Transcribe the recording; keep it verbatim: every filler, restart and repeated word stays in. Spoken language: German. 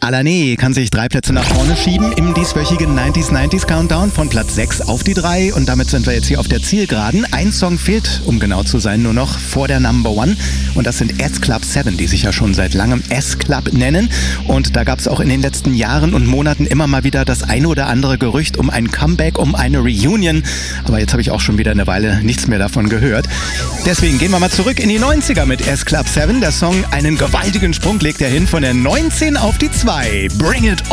Alané kann sich drei Plätze nach vorne schieben im dieswöchigen neunziger neunziger Countdown von Platz sechs auf die drei. Und damit sind wir jetzt hier auf der Zielgeraden. Ein Song fehlt, um genau zu sein, nur noch vor der Number One. Und das sind S-Club sieben, die sich ja schon seit langem S-Club nennen. Und da gab es auch in den letzten Jahren und Monaten immer mal wieder das eine oder andere Gerücht um ein Comeback, um eine Reunion. Aber jetzt habe ich auch schon wieder eine Weile nichts mehr davon gehört. Deswegen gehen wir mal zurück in die neunziger mit S-Club sieben. Der Song, einen gewaltigen Sprung legt er hin von der neunzehn auf die zwei. Bring it